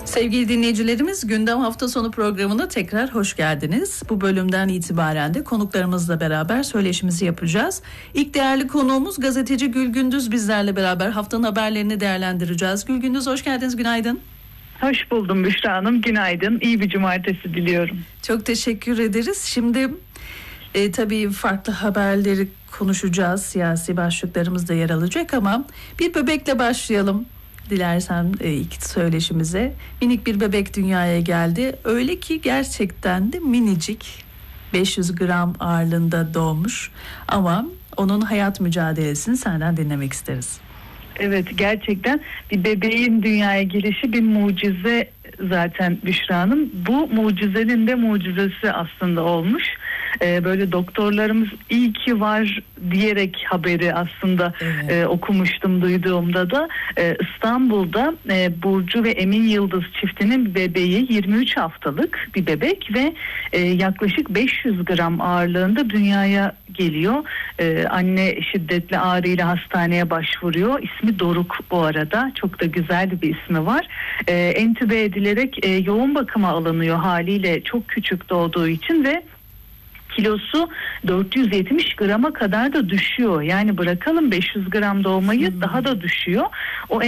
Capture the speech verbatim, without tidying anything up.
Sevgili dinleyicilerimiz, Gündem Hafta Sonu programına tekrar hoş geldiniz. Bu bölümden itibaren de konuklarımızla beraber söyleşimizi yapacağız. İlk değerli konuğumuz gazeteci Gül Gündüz bizlerle beraber haftanın haberlerini değerlendireceğiz. Gül Gündüz, hoş geldiniz, günaydın. Hoş buldum Büşra Hanım, günaydın. İyi bir cumartesi diliyorum. Çok teşekkür ederiz. Şimdi e, tabii farklı haberleri konuşacağız. Siyasi başlıklarımız da yer alacak ama bir bebekle başlayalım. Dilersen e, ilk söyleşimize. Minik bir bebek dünyaya geldi. Öyle ki gerçekten de minicik, beş yüz gram ağırlığında doğmuş. Ama onun hayat mücadelesini senden dinlemek isteriz. Evet, gerçekten bir bebeğin dünyaya gelişi bir mucize zaten Büşra Hanım. Bu mucizenin de mucizesi aslında olmuş. Ee, böyle doktorlarımız iyi ki var diyerek haberi aslında evet. e, okumuştum duyduğumda da e, İstanbul'da e, Burcu ve Emin Yıldız çiftinin bir bebeği yirmi üç haftalık bir bebek ve e, yaklaşık beş yüz gram ağırlığında dünyaya geliyor. E, anne şiddetli ağrıyla hastaneye başvuruyor. İsmi Doruk bu arada. Çok da güzel bir ismi var. E, entübe edilerek e, yoğun bakıma alınıyor haliyle çok küçük doğduğu için ve kilosu dört yüz yetmiş grama kadar da düşüyor. Yani bırakalım beş yüz gram doğmayı hmm. daha da düşüyor. O